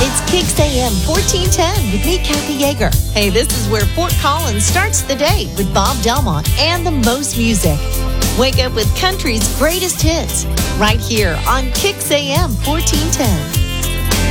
It's Kicks AM 1410 with me, Kathy Yeager. Hey, this is where Fort Collins starts the day with Bob Delmont and the most music. Wake up with country's greatest hits right here on Kicks AM 1410.